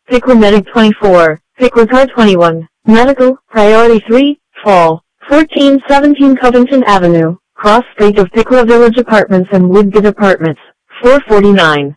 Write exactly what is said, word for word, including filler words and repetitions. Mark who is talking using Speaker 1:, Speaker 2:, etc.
Speaker 1: Piqua Medic twenty-four, Piqua Car twenty-one, Medical, Priority three, Fall, fourteen seventeen Covington Avenue, cross street of Piqua Village Apartments and Woodgate Apartments, four forty-nine.